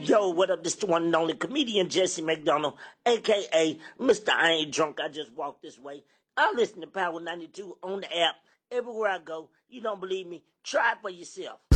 Yo, what up? This the one and only comedian Jesse McDonald, aka Mr. I Ain't Drunk. I just walked this way. I listen to Power 92 on the app everywhere I go. You don't believe me? Try it for yourself.